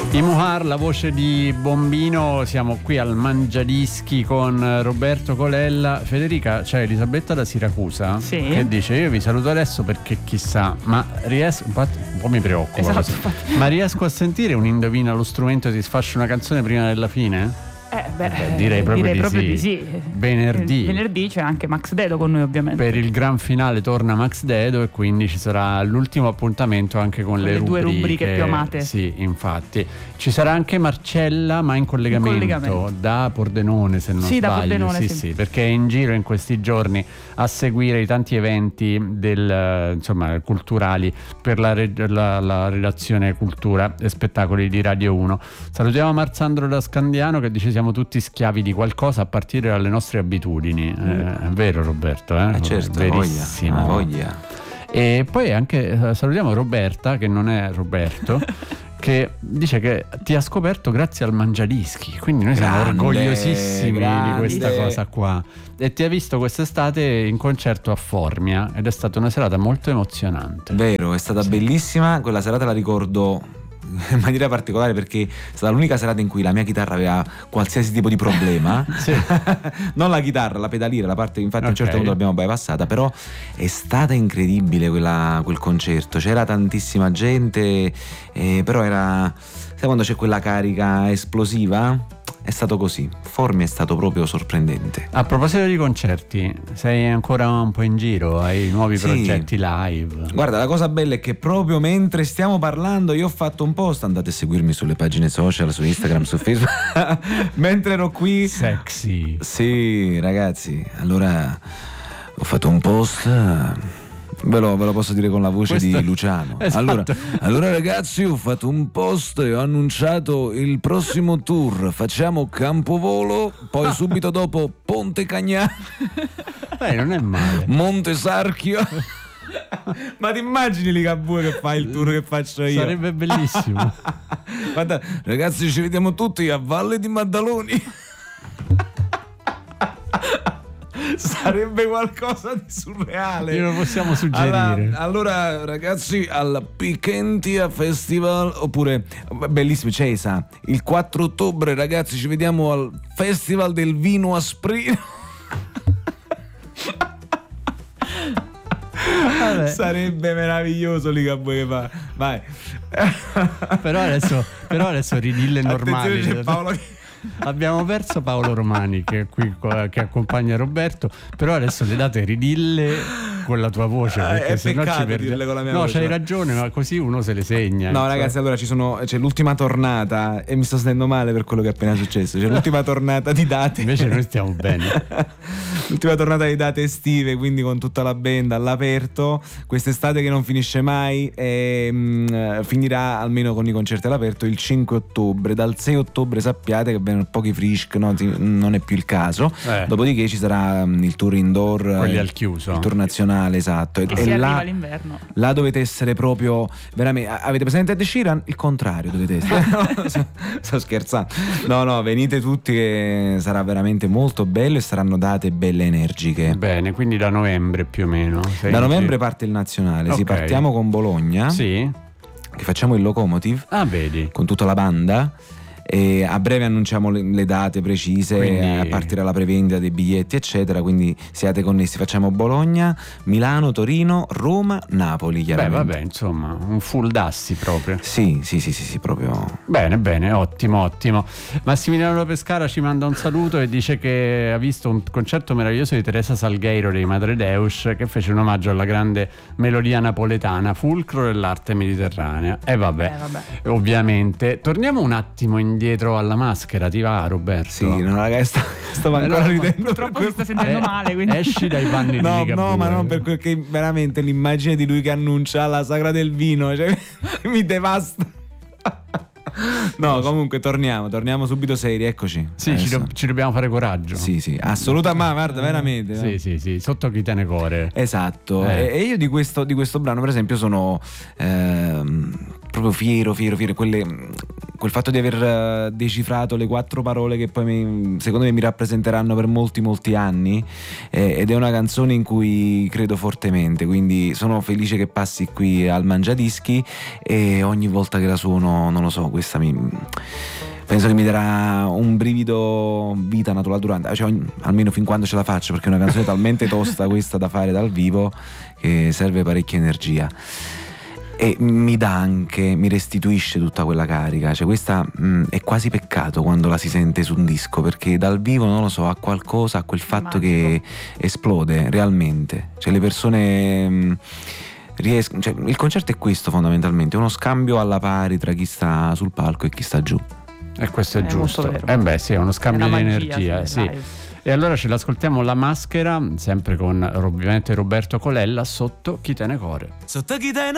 I Muhar, la voce di Bombino. Siamo qui al Mangiadischi con Roberto Colella. Federica, c'è Elisabetta da Siracusa, sì, che dice: io vi saluto adesso perché chissà, ma riesco, un po' mi preoccupa, esatto, ma riesco a sentire un indovina lo strumento e ti sfascio una canzone prima della fine? Direi proprio di sì. Venerdì c'è anche Max Dedo con noi, ovviamente. Per il gran finale torna Max Dedo e quindi ci sarà l'ultimo appuntamento anche con le due rubriche più amate. Sì, infatti. Ci sarà anche Marcella, ma in collegamento da Pordenone, se non sbaglio. Da Pordenone, sì, perché è in giro in questi giorni a seguire i tanti eventi culturali per la redazione Cultura e Spettacoli di Radio 1. Salutiamo Marzandro da Scandiano che dice: siamo tutti schiavi di qualcosa a partire dalle nostre abitudini. È vero, Roberto? Certo, verissimo. Voglia. E poi anche salutiamo Roberta, che non è Roberto, che dice che ti ha scoperto grazie al Mangiadischi, quindi noi siamo orgogliosissimi di questa cosa qua. E ti ha visto quest'estate in concerto a Formia ed è stata una serata molto emozionante. Vero, è stata bellissima. Quella serata la ricordo in maniera particolare perché è stata l'unica serata in cui la mia chitarra aveva qualsiasi tipo di problema. Sì. Non la chitarra, la pedaliera, la parte, infatti a un certo punto l'abbiamo bypassata, però è stata incredibile quel concerto. C'era tantissima gente, però sai quando c'è quella carica esplosiva? È stato così. Formia è stato proprio sorprendente. A proposito di concerti, sei ancora un po' in giro? Hai nuovi progetti live? Guarda, la cosa bella è che proprio mentre stiamo parlando io ho fatto un post, andate a seguirmi sulle pagine social, su Instagram, su Facebook. Mentre ero qui sexy. Sì, ragazzi, allora ho fatto un post. Ve lo posso dire con la voce di Luciano. Esatto. Allora ragazzi, ho fatto un post e ho annunciato il prossimo tour. Facciamo Campovolo, poi subito dopo Ponte Cagnano, non è male, Monte Sarchio. Ma ti immagini Ligabue che fa il tour che faccio io? Sarebbe bellissimo. Guarda, ragazzi, ci vediamo tutti a Valle di Maddaloni. Sarebbe qualcosa di surreale. Glielo possiamo suggerire. Allora ragazzi, al Pikentia Festival, oppure bellissimo Cesa, il 4 ottobre ragazzi ci vediamo al Festival del Vino Asprino. Sarebbe meraviglioso Ligabue che fa. Vai. Però adesso ridille normali. Attenzione, c'è Paolo Abbiamo perso Paolo Romani che è qui, che accompagna Roberto, però adesso le date ridille con la tua voce, perché è se no ci dirle con la mia no voce. C'hai ragione, ma così uno se le segna. No ragazzi, allora c'è l'ultima tornata e mi sto sentendo male per quello che è appena successo. C'è l'ultima tornata di date. Invece noi stiamo bene. L'ultima tornata di date estive, quindi con tutta la band all'aperto, quest'estate che non finisce mai, e finirà almeno con i concerti all'aperto il 5 ottobre. Dal 6 ottobre sappiate che vengono pochi frisk, no? Non è più il caso. Dopodiché ci sarà il tour indoor, quelli al chiuso, il tour nazionale, esatto, e si arriva all'inverno. Là dovete essere proprio veramente. Avete presente Ed Sheeran? Il contrario dovete essere. Sto scherzando. No, venite tutti che sarà veramente molto bello e saranno date belle energiche. Bene, quindi da novembre più o meno. Da novembre parte il nazionale. Sì, partiamo con Bologna. Sì. Che facciamo il Locomotive. Vedi. Con tutta la banda. E a breve annunciamo le date precise, quindi partirà la prevendita dei biglietti eccetera, quindi siate connessi. Facciamo Bologna, Milano, Torino, Roma, Napoli, chiaramente. Vabbè, insomma, un full dassi proprio. Sì, proprio. Bene, ottimo. Massimiliano Pescara ci manda un saluto e dice che ha visto un concerto meraviglioso di Teresa Salgueiro dei Madre Deus, che fece un omaggio alla grande melodia napoletana, fulcro dell'arte mediterranea. E vabbè, ovviamente. Torniamo un attimo indietro alla maschera, ti va Roberto? Sì, no ragazzi, stavo ancora ridendo. Purtroppo si sta sentendo male, quindi esci dai panni di Ligabue. No, ma non perché veramente l'immagine di lui che annuncia la sagra del vino, cioè, mi devasta. No, comunque torniamo subito seri, eccoci. Sì, ci dobbiamo fare coraggio. Sì, assolutamente, guarda, veramente. Sì, sotto chi te ne core. Esatto. E io di questo brano, per esempio, sono proprio fiero. quel fatto di aver decifrato le 4 parole che poi secondo me mi rappresenteranno per molti anni, ed è una canzone in cui credo fortemente, quindi sono felice che passi qui al Mangiadischi e ogni volta che la suono, non lo so, questa penso che mi darà un brivido vita naturale durante, cioè almeno fin quando ce la faccio, perché è una canzone talmente tosta questa da fare dal vivo che serve parecchia energia e mi restituisce tutta quella carica, cioè questa è quasi peccato quando la si sente su un disco, perché dal vivo, non lo so, ha qualcosa, ha quel fatto che esplode realmente, cioè le persone cioè, il concerto è questo fondamentalmente, uno scambio alla pari tra chi sta sul palco e chi sta giù. E questo è giusto. Beh, sì, è uno scambio di energia, sì. E allora ce l'ascoltiamo La Maschera, sempre con ovviamente Roberto Colella, sotto Chi te ne core. Sotto chi te ne